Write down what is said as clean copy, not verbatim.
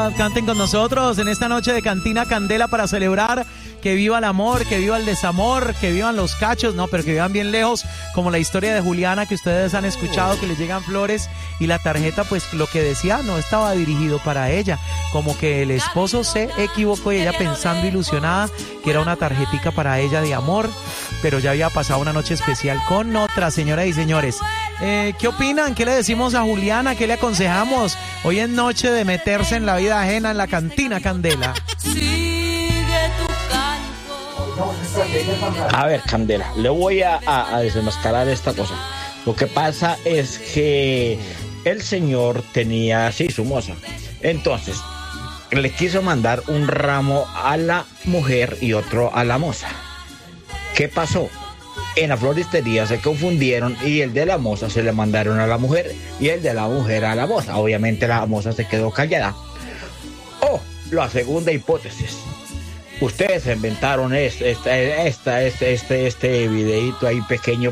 Canten con nosotros en esta noche de Cantina Candela para celebrar que viva el amor, que viva el desamor, que vivan los cachos, no, pero que vivan bien lejos, como la historia de Juliana que ustedes han escuchado, que le llegan flores y la tarjeta, pues lo que decía no estaba dirigido para ella, como que el esposo se equivocó y ella pensando ilusionada que era una tarjetica para ella de amor, pero ya había pasado una noche especial con otra, señoras y señores. ¿Qué opinan? ¿Qué le decimos a Juliana? ¿Qué le aconsejamos? Hoy es noche de meterse en la vida ajena en la Cantina Candela. A ver, Candela, le voy a desenmascarar esta cosa. Lo que pasa es que el señor tenía así su moza. Entonces, le quiso mandar un ramo a la mujer y otro a la moza. ¿Qué pasó? En la floristería se confundieron y el de la moza se le mandaron a la mujer y el de la mujer a la moza. Obviamente la moza se quedó callada. O la segunda hipótesis. Ustedes inventaron este videíto ahí pequeño